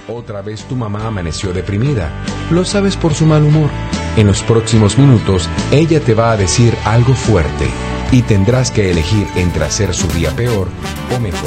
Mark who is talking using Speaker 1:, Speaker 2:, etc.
Speaker 1: Otra vez tu mamá amaneció deprimida. Lo sabes por su mal humor. En los próximos minutos, ella te va a decir algo fuerte y tendrás que elegir entre hacer su día peor o mejor.